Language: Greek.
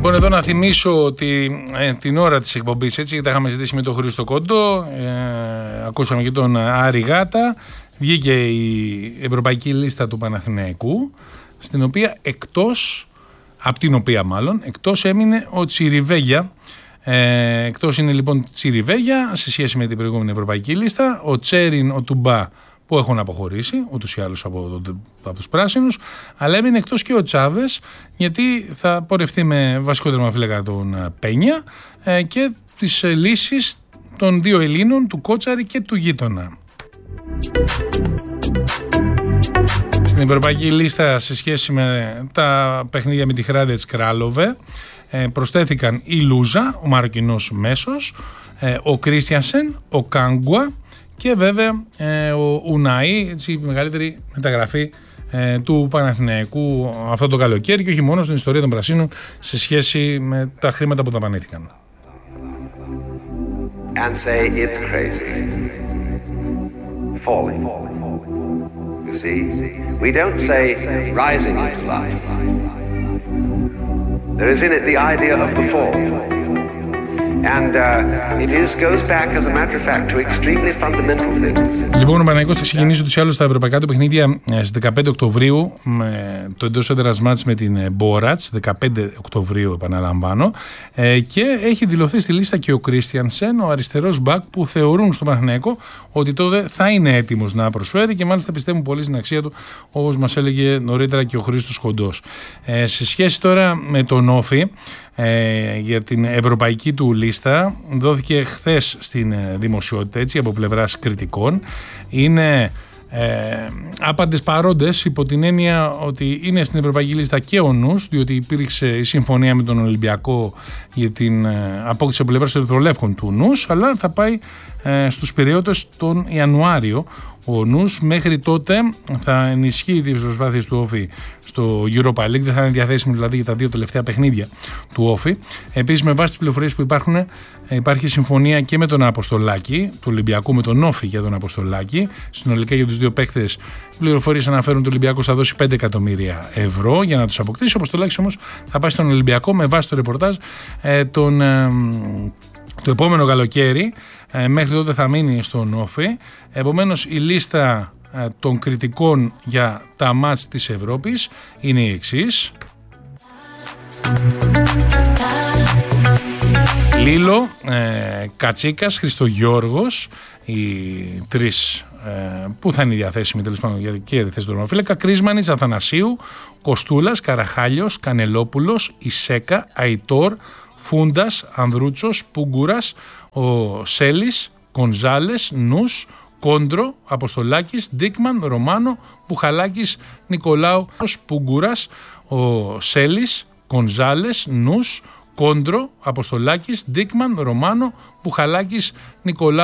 Λοιπόν, εδώ να θυμίσω ότι την ώρα της εκπομπής, έτσι, τα είχαμε ζητήσει με τον Χρήστο Κόντο, ακούσαμε και τον Άρη Γάτα, βγήκε η ευρωπαϊκή λίστα του Παναθηναϊκού, στην οποία εκτός έμεινε ο Τσιριβέγια. Εκτός είναι λοιπόν Τσιριβέγια σε σχέση με την προηγούμενη ευρωπαϊκή λίστα, ο Τσέριν, ο Τουμπά που έχουν αποχωρήσει ούτως ή άλλως από τους πράσινους, αλλά έμεινε εκτός και ο Τσάβες, γιατί θα πορευτεί με βασικό τερματοφύλακα τον Πένια και τις λύσεις των δύο Ελλήνων, του Κότσαρη και του γείτονα. Στην ευρωπαϊκή λίστα σε σχέση με τα παιχνίδια με τη Hrádec Králové προσθέθηκαν η Λούζα, ο Μαροκινός μέσος, ο Κρίστιανσεν, ο Κάγκουα και βέβαια ο Ουναή, έτσι, η μεγαλύτερη μεταγραφή του Παναθηναϊκού αυτό το καλοκαίρι και όχι μόνο στην ιστορία των Πρασίνων σε σχέση με τα χρήματα που δαπανήθηκαν. And say it's crazy. Falling. You see, we don't say rising to life. There is in it the idea of the fall. And it goes back, as a matter of fact, to extremely fundamental things. Λοιπόν, ο Παναθηναϊκός θα ξεκινήσει τους άλλους στα ευρωπαϊκά του παιχνίδια στις 15 Οκτωβρίου με το εντός έδρας μάτς με την Μπόρατς, 15 Οκτωβρίου επαναλαμβάνω, και έχει δηλωθεί στη λίστα και ο Κρίστιανσεν, ο αριστερός μπακ, που θεωρούν στο Παναθηναϊκό ότι τότε θα είναι έτοιμος να προσφέρει και μάλιστα πιστεύουν πολύ στην αξία του, όπως μας έλεγε νωρίτερα και ο Χρήστος Χοντός. Σε σχέση τώρα με τον Όφη, για την ευρωπαϊκή του λίστα, δόθηκε χθες στην δημοσιότητα, έτσι, από πλευράς κριτικών. Είναι άπαντες παρόντες υπό την έννοια ότι είναι στην ευρωπαϊκή λίστα και ο Νους, διότι υπήρξε η συμφωνία με τον Ολυμπιακό για την απόκτηση από πλευράς των Ερυθρολεύκων του Νους, αλλά θα πάει στους Πειραιώτες τον Ιανουάριο. Ο Νους μέχρι τότε θα ενισχύει τις προσπάθειες του Όφη στο Europa League, δεν θα είναι διαθέσιμο δηλαδή για τα δύο τελευταία παιχνίδια του Όφη. Επίσης, με βάση τις πληροφορίες που υπάρχουν, υπάρχει συμφωνία και με τον Αποστολάκη, του Ολυμπιακού με τον Όφη για τον Αποστολάκη. Συνολικά για τους δύο παίκτες, οι πληροφορίες αναφέρουν ότι ο Ολυμπιακός θα δώσει 5 εκατομμύρια ευρώ για να τους αποκτήσει. Ο Αποστολάκης όμως θα πάει στον Ολυμπιακό με βάση το ρεπορτάζ το επόμενο καλοκαίρι. Μέχρι τότε θα μείνει στον Όφη. Επομένως, η λίστα των κριτικών για τα μάτς της Ευρώπης είναι η εξής. Λίλο, Κατσίκας, Χριστογιώργος, οι τρεις που θα είναι διαθέσιμοι τέλος πάντων και θέση του τερματοφύλακα, Κρίσμανης, Αθανασίου, Κοστούλας, Καραχάλιος, Κανελόπουλος, Ισέκα, Αϊτόρ, Φούντας, Ανδρούτσος, Πούγκουρας, ο Σέλης, Κονζάλες, Νους, Κόντρο, Αποστολάκης, Ντίκμαν, Ρωμάνο, Πουχαλάκης, Νικολάου, Πούγκουρας, ο Σέλης, Κονζάλες, Νους, Κόντρο, Αποστολάκης, Ντίκμαν, Ρωμάνο, Πουχαλάκης, Νικολάου.